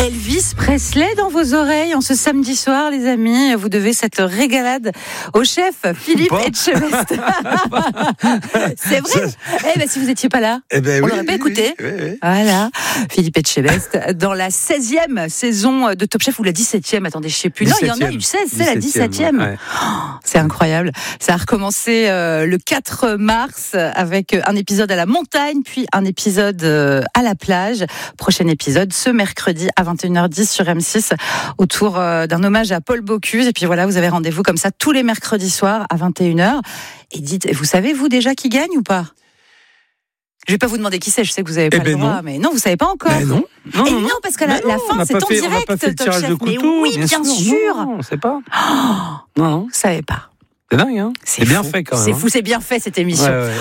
Elvis Presley dans vos oreilles en ce samedi soir, les amis. Vous devez cette régalade au chef Philippe Etchebest. C'est vrai. Si vous n'étiez pas là, on l'aurait pas écouté. Oui. Voilà, Philippe Etchebest dans la 16e saison de Top Chef ou la 17e. Attendez, je sais plus. Non, il y en a eu 16, c'est la 17e. Ouais. C'est incroyable. Ça a recommencé le 4 mars avec un épisode à la montagne, puis un épisode à la plage. Prochain épisode ce mercredi à 21h10 sur M6 autour d'un hommage à Paul Bocuse. Et puis voilà, vous avez rendez-vous comme ça tous les mercredis soirs à 21h. Et dites, vous savez vous déjà qui gagne ou pas ? Je vais pas vous demander qui c'est, je sais que vous avez pas le droit, mais non, vous savez pas encore. Non, parce que la fin c'est en direct. On n'a pas fait le tirage de couteau. Mais oui, bien sûr. Non, on sait pas. Non, vous savez pas. C'est dingue, hein. C'est bien fait quand même. C'est fou, c'est bien fait cette émission. Ouais.